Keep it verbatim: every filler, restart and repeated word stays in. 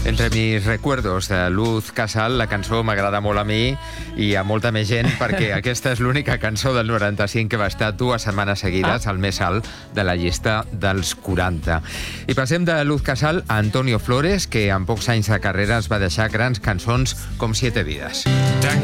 Entre mis recuerdos de Luz Casal, la cançó m'agrada molt a mi i a molta més gent, perquè aquesta és l'única cançó del noranta-cinc que va estar dues setmanes seguides al més alt de la llista dels quaranta. I passem de Luz Casal a Antonio Flores, que en pocs anys de carrera es va deixar grans cançons com Siete Vidas. Tan